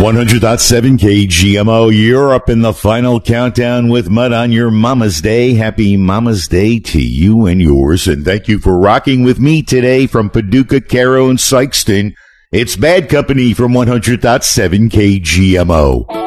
100.7 KGMO, you're up in the final countdown with Mud on your Mama's Day. Happy Mama's Day to you and yours, and thank you for rocking with me today from Paducah, Caro, and Sykeston. It's Bad Company from 100.7 KGMO.